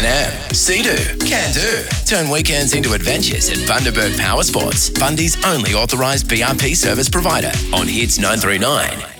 Can-Am, Sea-Doo, Can-Do. Turn weekends into adventures at Bundaberg Power Sports, Bundy's only authorised BRP service provider on Hits 939.